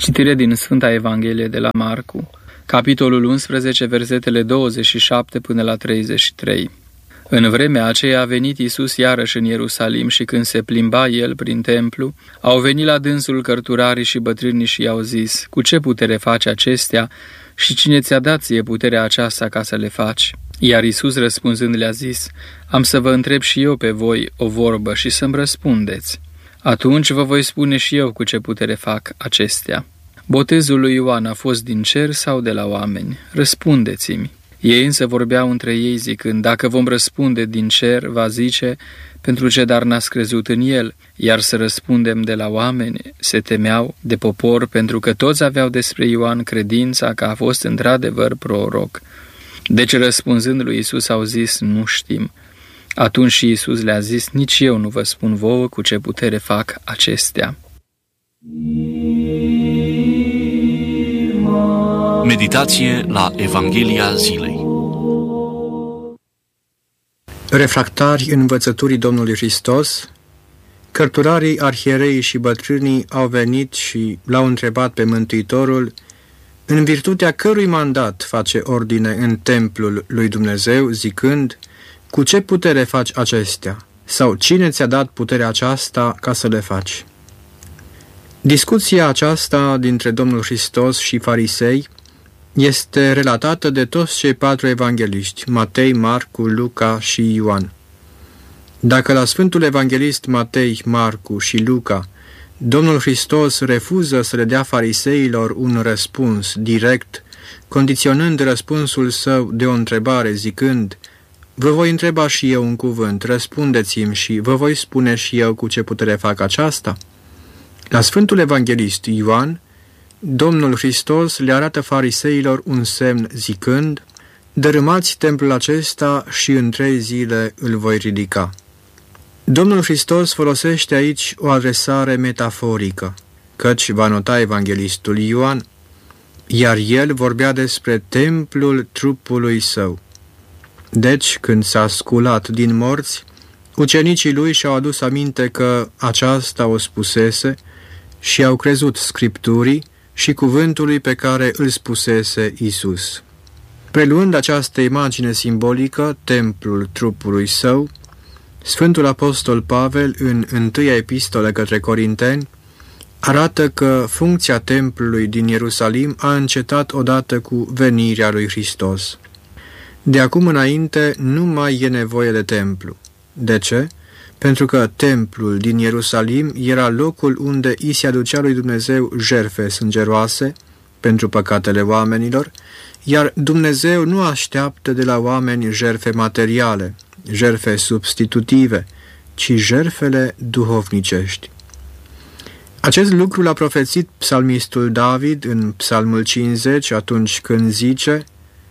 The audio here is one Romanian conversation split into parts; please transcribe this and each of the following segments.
Citire din Sfânta Evanghelie de la Marcu, capitolul 11, versetele 27 până la 33. În vremea aceea a venit Iisus iarăși în Ierusalim și când se plimba el prin templu, au venit la dânsul cărturarii și bătrânii și i-au zis: cu ce putere faci acestea și cine ți-a dat ție puterea aceasta ca să le faci? Iar Iisus răspunzând le-a zis: am să vă întreb și eu pe voi o vorbă și să-mi răspundeți. Atunci vă voi spune și eu cu ce putere fac acestea. Botezul lui Ioan a fost din cer sau de la oameni? Răspundeți-mi. Ei însă vorbeau între ei zicând: dacă vom răspunde din cer, va zice: pentru ce dar n-ați crezut în el? Iar să răspundem de la oameni, se temeau de popor, pentru că toți aveau despre Ioan credința că a fost într-adevăr proroc. Deci răspunzând lui Iisus au zis: nu știm. Atunci și Iisus le-a zis: nici eu nu vă spun vouă cu ce putere fac acestea. Meditație la Evanghelia zilei. Refractari învățăturii Domnului Hristos, cărturarii, arhiereii și bătrânii au venit și l-au întrebat pe Mântuitorul în virtutea cărui mandat face ordine în templul lui Dumnezeu, zicând: cu ce putere faci acestea? Sau cine ți-a dat puterea aceasta ca să le faci? Discuția aceasta dintre Domnul Hristos și farisei este relatată de toți cei 4 evangeliști, Matei, Marcu, Luca și Ioan. Dacă la Sfântul Evanghelist Matei, Marcu și Luca Domnul Hristos refuză să le dea fariseilor un răspuns direct, condiționând răspunsul său de o întrebare, zicând: vă voi întreba și eu un cuvânt, răspundeți-mi și vă voi spune și eu cu ce putere fac aceasta. La Sfântul Evanghelist Ioan, Domnul Hristos le arată fariseilor un semn zicând: dărâmați templul acesta și în 3 zile îl voi ridica. Domnul Hristos folosește aici o adresare metaforică, căci va nota evanghelistul Ioan, iar el vorbea despre templul trupului său. Deci, când s-a sculat din morți, ucenicii lui și-au adus aminte că aceasta o spusese și au crezut Scripturii și cuvântului pe care îl spusese Iisus. Preluând această imagine simbolică, templul trupului său, Sfântul Apostol Pavel, în 1-a epistolă către Corinteni, arată că funcția templului din Ierusalim a încetat odată cu venirea lui Hristos. De acum înainte nu mai e nevoie de templu. De ce? Pentru că templul din Ierusalim era locul unde i se aducea lui Dumnezeu jertfe sângeroase pentru păcatele oamenilor, iar Dumnezeu nu așteaptă de la oameni jertfe materiale, jertfe substitutive, ci jertfele duhovnicești. Acest lucru l-a profețit psalmistul David în Psalmul 50 atunci când zice: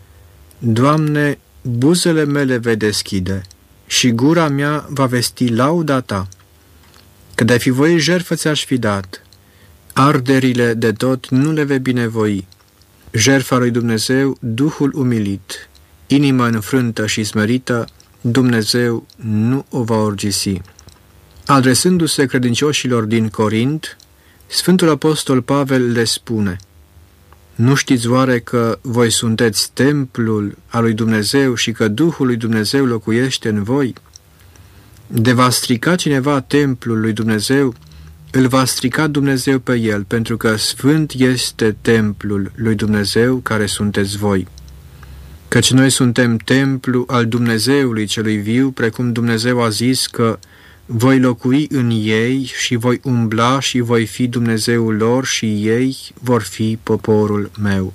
Doamne, buzele mele vei deschide și gura mea va vesti lauda Ta. Că de-ai fi voit jertfă ți-aș fi dat, arderile de tot nu le vei binevoi. Jertfa lui Dumnezeu, Duhul umilit, inima înfrântă și smerită, Dumnezeu nu o va orgisi. Adresându-se credincioșilor din Corint, Sfântul Apostol Pavel le spune: nu știți oare că voi sunteți templul al lui Dumnezeu și că Duhul lui Dumnezeu locuiește în voi? De va strica cineva templul lui Dumnezeu, îl va strica Dumnezeu pe el, pentru că sfânt este templul lui Dumnezeu care sunteți voi. Căci noi suntem templu al Dumnezeului celui viu, precum Dumnezeu a zis că voi locui în ei și voi umbla și voi fi Dumnezeul lor și ei vor fi poporul meu.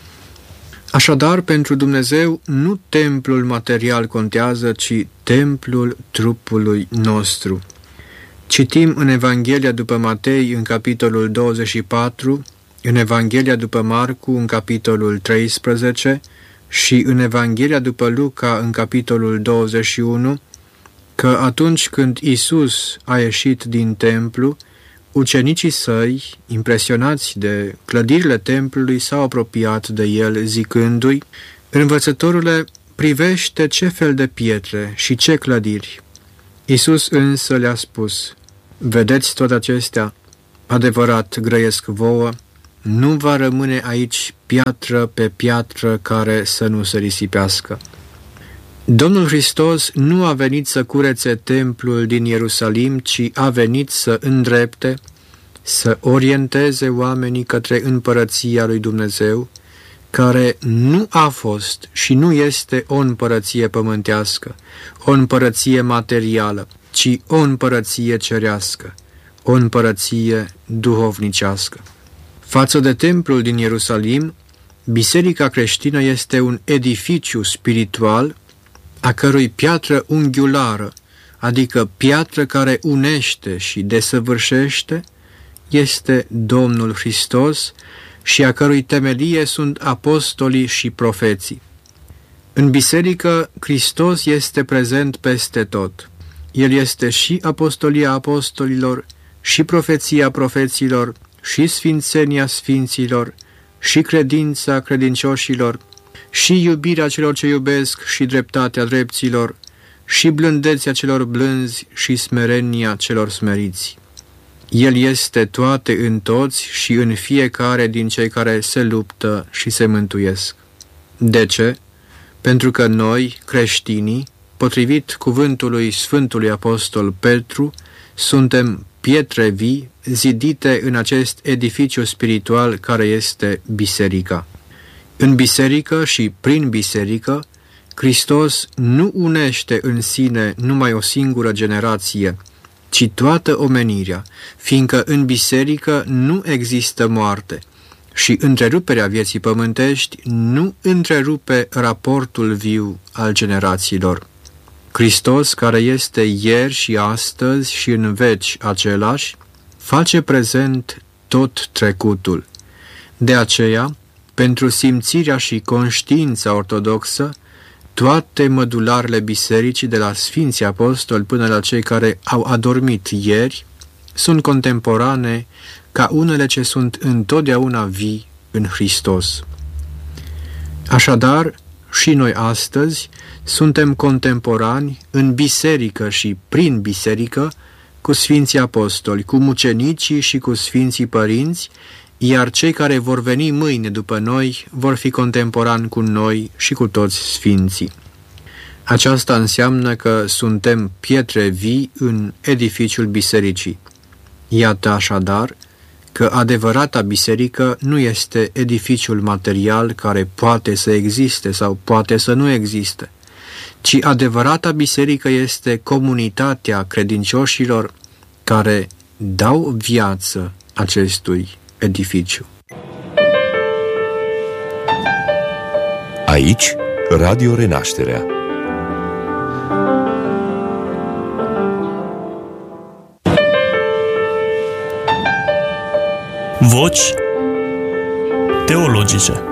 Așadar, pentru Dumnezeu nu templul material contează, ci templul trupului nostru. Citim în Evanghelia după Matei, în capitolul 24, în Evanghelia după Marcu, în capitolul 13 și în Evanghelia după Luca, în capitolul 21, că atunci când Iisus a ieșit din templu, ucenicii săi, impresionați de clădirile templului, s-au apropiat de el, zicându-i: Învățătorule, privește ce fel de pietre și ce clădiri. Iisus însă le-a spus: Vedeți toate acestea? Adevărat grăiesc vouă, nu va rămâne aici piatră pe piatră care să nu se risipească. Domnul Hristos nu a venit să curețe templul din Ierusalim, ci a venit să îndrepte, să orienteze oamenii către împărăția lui Dumnezeu, care nu a fost și nu este o împărăție pământească, o împărăție materială, ci o împărăție cerească, o împărăție duhovnicească. Față de templul din Ierusalim, biserica creștină este un edificiu spiritual a cărui piatră unghiulară, adică piatră care unește și desăvârșește, este Domnul Hristos și a cărui temelie sunt apostolii și profeții. În biserică, Hristos este prezent peste tot. El este și apostolia apostolilor, și profeția profeților, și sfințenia sfinților, și credința credincioșilor, și iubirea celor ce iubesc, și dreptatea drepților, și blândețea celor blânzi, și smerenia celor smeriți. El este toate în toți și în fiecare din cei care se luptă și se mântuiesc. De ce? Pentru că noi, creștinii, potrivit cuvântului Sfântului Apostol Petru, suntem pietre vii zidite în acest edificiu spiritual care este biserica. În biserică și prin biserică, Hristos nu unește în sine numai o singură generație, ci toată omenirea, fiindcă în biserică nu există moarte și întreruperea vieții pământești nu întrerupe raportul viu al generațiilor. Hristos, care este ieri și astăzi și în veci același, face prezent tot trecutul. De aceea, pentru simțirea și conștiința ortodoxă, toate mădularele bisericii, de la Sfinții Apostoli până la cei care au adormit ieri, sunt contemporane ca unele ce sunt întotdeauna vii în Hristos. Așadar, și noi astăzi suntem contemporani în biserică și prin biserică cu Sfinții Apostoli, cu mucenicii și cu Sfinții Părinți, iar cei care vor veni mâine după noi vor fi contemporani cu noi și cu toți Sfinții. Aceasta înseamnă că suntem pietre vii în edificiul bisericii. Iată așadar că adevărata biserică nu este edificiul material care poate să existe sau poate să nu existe, ci adevărata biserică este comunitatea credincioșilor care dau viață acestui edificiu. Aici, Radio Renașterea. Voci teologice.